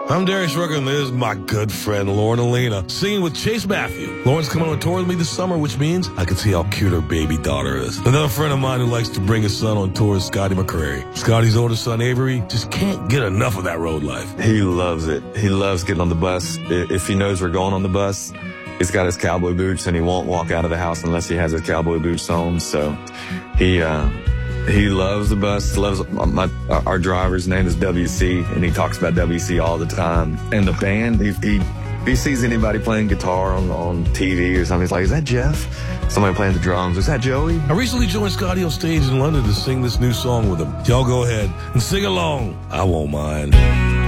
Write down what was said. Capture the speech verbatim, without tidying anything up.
I'm Darius Rucker, and this is my good friend Lauren Alina singing with Chase Matthew. Lauren's coming on tour with me this summer, which means I can see how cute her baby daughter is. Another friend of mine who likes to bring his son on tour is Scotty McCrary. Scotty's older son, Avery, just can't get enough of that road life. He loves it. He loves getting on the bus. If he knows we're going on the bus, he's got his cowboy boots, and he won't walk out of the house unless he has his cowboy boots on. So he... uh He loves the bus, loves my, our driver's name is W C, and he talks about W C all the time. And the band, he, he, if he sees anybody playing guitar on, on T V or something, he's like, is that Jeff? Somebody playing the drums, is that Joey? I recently joined Scotty on stage in London to sing this new song with him. Y'all go ahead and sing along. I won't mind.